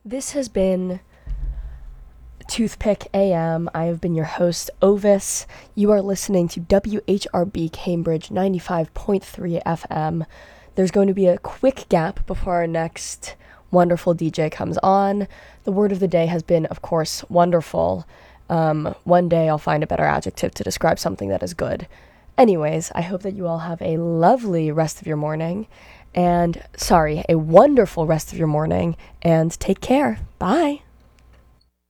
This has been Toothpick AM. I have been your host, Ovis. You are listening to WHRB Cambridge 95.3 FM. There's going to be a quick gap before our next wonderful DJ comes on. The word of the day has been, of course, wonderful. One day I'll find a better adjective to describe something that is good. Anyways, I hope that you all have a lovely rest of your morning. A wonderful rest of your morning. And take care. Bye.